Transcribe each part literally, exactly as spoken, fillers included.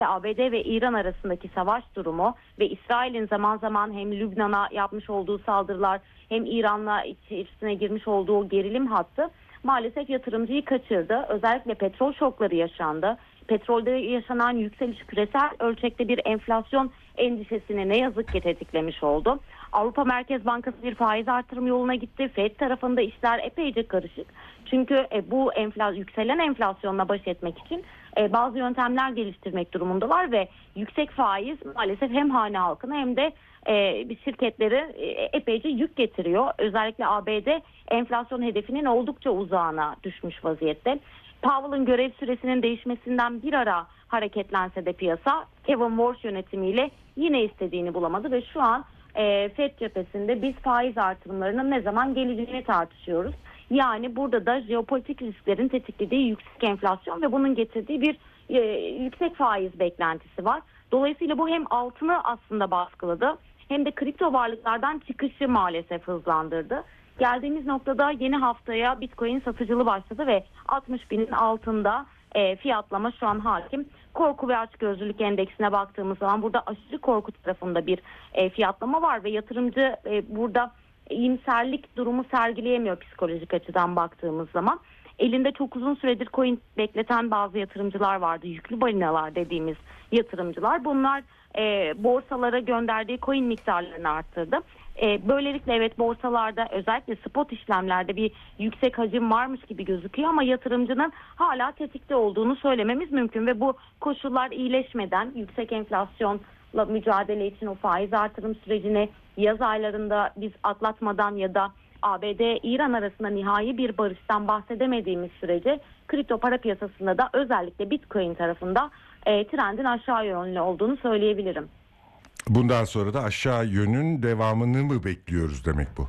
A B D ve İran arasındaki savaş durumu ve İsrail'in zaman zaman hem Lübnan'a yapmış olduğu saldırılar hem İran'la içerisine girmiş olduğu gerilim hattı maalesef yatırımcıyı kaçırdı. Özellikle petrol şokları yaşandı. Petrolde yaşanan yükseliş küresel ölçekte bir enflasyon endişesini ne yazık ki tetiklemiş oldu. Avrupa Merkez Bankası bir faiz artırım yoluna gitti. Fed tarafında işler epeyce karışık. Çünkü e, bu enfla, yükselen enflasyonla baş etmek için e, bazı yöntemler geliştirmek durumundalar ve yüksek faiz maalesef hem hane halkına hem de e, bir şirketlere e, epeyce yük getiriyor. Özellikle A B D enflasyon hedefinin oldukça uzağına düşmüş vaziyette. Powell'ın görev süresinin değişmesinden bir ara hareketlense de piyasa Kevin Warsh yönetimiyle yine istediğini bulamadı ve şu an e, Fed cephesinde biz faiz artırımlarının ne zaman geleceğini tartışıyoruz. Yani burada da jeopolitik risklerin tetiklediği yüksek enflasyon ve bunun getirdiği bir e, yüksek faiz beklentisi var. Dolayısıyla bu hem altını aslında baskıladı hem de kripto varlıklardan çıkışı maalesef hızlandırdı. Geldiğimiz noktada yeni haftaya Bitcoin satıcılı başladı ve altmış binin altında e, fiyatlama şu an hakim. Korku ve açgözlülük endeksine baktığımız zaman burada aşırı korku tarafında bir e, fiyatlama var ve yatırımcı e, burada iyimserlik durumu sergileyemiyor psikolojik açıdan baktığımız zaman. Elinde çok uzun süredir coin bekleten bazı yatırımcılar vardı. Yüklü balinalar dediğimiz yatırımcılar. Bunlar e, borsalara gönderdiği coin miktarlarını arttırdı. E, böylelikle evet borsalarda özellikle spot işlemlerde bir yüksek hacim varmış gibi gözüküyor ama yatırımcının hala tetikte olduğunu söylememiz mümkün ve bu koşullar iyileşmeden yüksek enflasyonla mücadele için o faiz artırım sürecini yaz aylarında biz atlatmadan ya da A B D-İran arasında nihai bir barıştan bahsedemediğimiz sürece kripto para piyasasında da özellikle Bitcoin tarafında e, trendin aşağı yönlü olduğunu söyleyebilirim. Bundan sonra da aşağı yönün devamını mı bekliyoruz demek bu?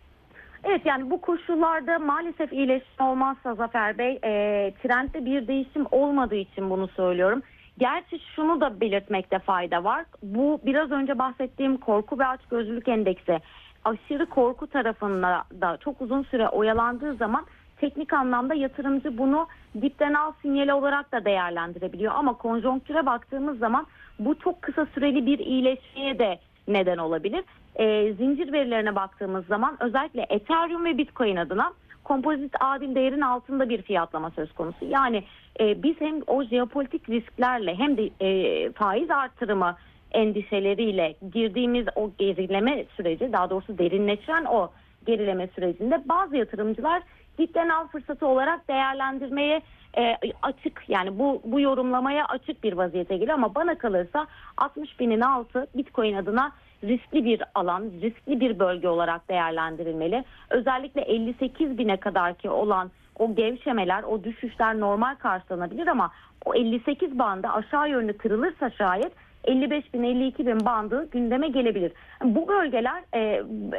Evet, yani bu koşullarda maalesef iyileşme olmazsa Zafer Bey, e, trendde bir değişim olmadığı için bunu söylüyorum. Gerçi şunu da belirtmekte fayda var. Bu biraz önce bahsettiğim korku ve açgözlülük endeksi aşırı korku tarafında da çok uzun süre oyalandığı zaman teknik anlamda yatırımcı bunu dipten al sinyali olarak da değerlendirebiliyor. Ama konjonktüre baktığımız zaman bu çok kısa süreli bir iyileşmeye de neden olabilir. E, zincir verilerine baktığımız zaman özellikle Ethereum ve Bitcoin adına kompozit adil değerin altında bir fiyatlama söz konusu. Yani e, biz hem o jeopolitik risklerle hem de e, faiz artırımı endişeleriyle girdiğimiz o gerileme süreci, daha doğrusu derinleşen o gerileme sürecinde bazı yatırımcılar dipten al fırsatı olarak değerlendirmeye e, açık, yani bu bu yorumlamaya açık bir vaziyete geliyor ama bana kalırsa altmış binin altı Bitcoin adına riskli bir alan, riskli bir bölge olarak değerlendirilmeli. Özellikle elli sekiz bine kadarki olan o gevşemeler, o düşüşler normal karşılanabilir ama o elli sekiz bandı aşağı yönlü kırılırsa şayet elli beş bin elli iki bin bandı gündeme gelebilir. Bu bölgeler e,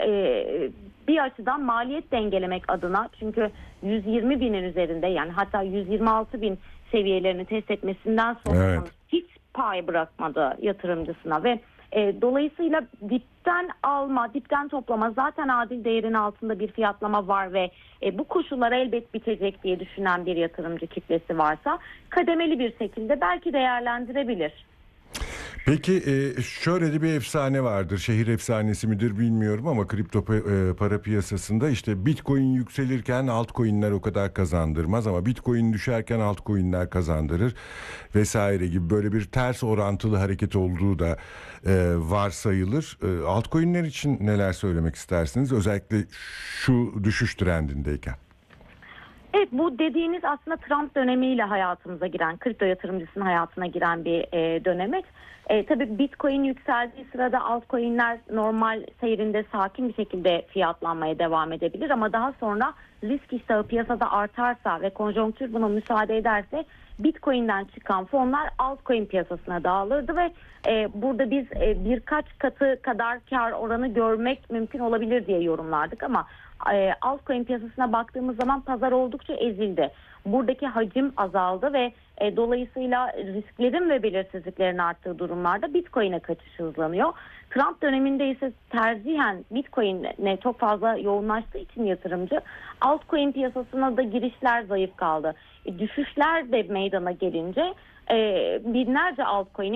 e, bir açıdan maliyet dengelemek adına, çünkü yüz yirmi binin üzerinde, yani hatta yüz yirmi altı bin seviyelerini test etmesinden sonra evet, hiç pay bırakmadı yatırımcısına ve e, dolayısıyla dipten alma, dipten toplama, zaten adil değerin altında bir fiyatlama var ve e, bu koşullar elbet bitecek diye düşünen bir yatırımcı kitlesi varsa kademeli bir şekilde belki değerlendirebilir. Peki şöyle de bir efsane vardır. Şehir efsanesi midir bilmiyorum ama kripto para piyasasında işte Bitcoin yükselirken altcoin'ler o kadar kazandırmaz ama Bitcoin düşerken altcoin'ler kazandırır vesaire gibi böyle bir ters orantılı hareket olduğu da varsayılır. Altcoin'ler için neler söylemek istersiniz? Özellikle şu düşüş trendindeyken. Evet, bu dediğiniz aslında Trump dönemiyle hayatımıza giren, kripto yatırımcısının hayatına giren bir e, dönemek. E, tabii Bitcoin yükseldiği sırada altcoin'ler normal seyrinde sakin bir şekilde fiyatlanmaya devam edebilir ama daha sonra risk iştahı piyasada artarsa ve konjonktür buna müsaade ederse Bitcoin'den çıkan fonlar altcoin piyasasına dağılırdı ve e, burada biz e, birkaç katı kadar kar oranı görmek mümkün olabilir diye yorumlardık ama e, altcoin piyasasına baktığımız zaman pazar oldukça ezildi. Buradaki hacim azaldı ve e, dolayısıyla risklerin ve belirsizliklerin arttığı durumlarda Bitcoin'e kaçış hızlanıyor. Trump döneminde ise tercihen Bitcoin'e çok fazla yoğunlaştığı için yatırımcı altcoin piyasasına da girişler zayıf kaldı. E, düşüşler de meydana gelince e, binlerce altcoin'in